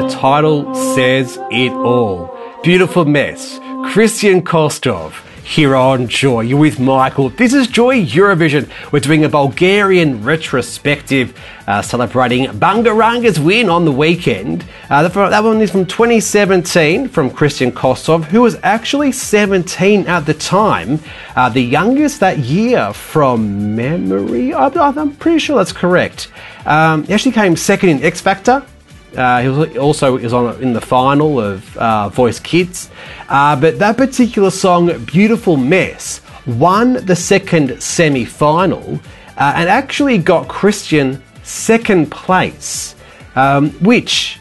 The title says it all. Beautiful Mess. Christian Kostov here on Joy. You're with Michael. This is Joy Eurovision. We're doing a Bulgarian retrospective celebrating Bungaranga's win on the weekend. That one is from 2017 from Christian Kostov, who was actually 17 at the time. The youngest that year from memory. I'm pretty sure that's correct. He actually came second in X Factor. He was in the final of Voice Kids. But that particular song, Beautiful Mess, won the second semi-final and actually got Christian second place, which,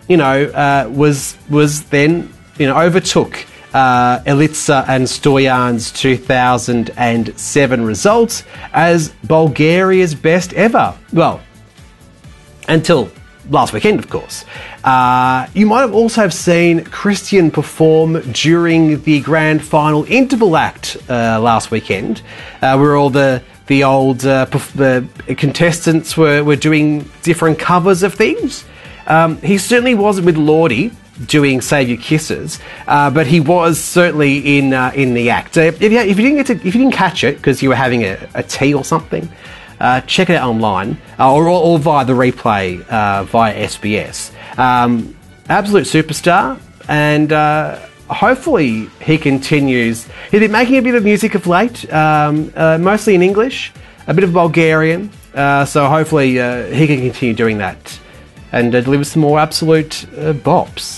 was then, overtook Elitsa and Stoyan's 2007 results as Bulgaria's best ever. Well, until last weekend, of course. You might have also seen Christian perform during the grand final interval act last weekend, where all the contestants were doing different covers of things. He certainly wasn't with Lordi doing Save Your Kisses, but he was certainly in the act. If you didn't catch it because you were having a tea or something, check it out online or via the replay via SBS. Absolute superstar, and hopefully he continues. He's been making a bit of music of late, mostly in English, a bit of Bulgarian, so hopefully he can continue doing that and deliver some more absolute bops.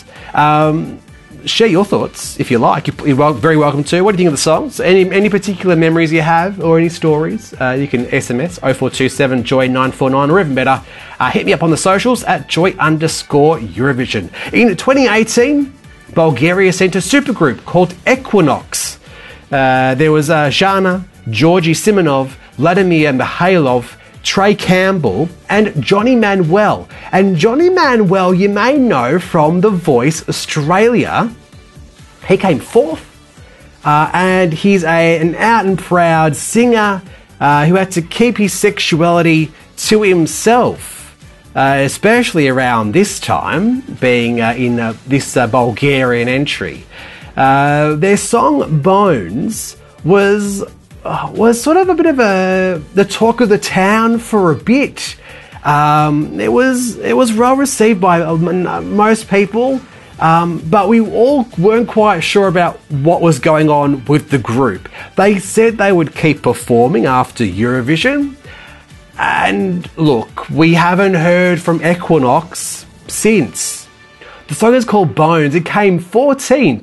Share your thoughts if you like. You're very welcome to. What do you think of the songs? Any particular memories you have or any stories? You can SMS 0427 Joy 949, or even better, hit me up on the socials at Joy_Eurovision. In 2018, Bulgaria sent a supergroup called Equinox. There was Zhana, Georgi Simonov, Vladimir Mikhailov, Trey Campbell, and Johnny Manuel. And Johnny Manuel, you may know from The Voice Australia. He came fourth, and he's an out and proud singer who had to keep his sexuality to himself, especially around this time, being in this Bulgarian entry. Their song Bones was sort of a bit of the talk of the town for a bit. It was well received by most people, but we all weren't quite sure about what was going on with the group. They said they would keep performing after Eurovision, and look, we haven't heard from Equinox since. The song is called Bones. It came 14th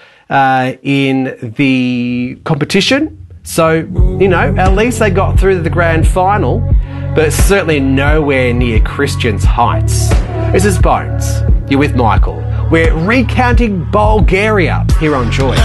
in the competition. So, at least they got through to the grand final, but certainly nowhere near Christian's heights. This is Bones. You're with Michael. We're recounting Bulgaria here on Joy.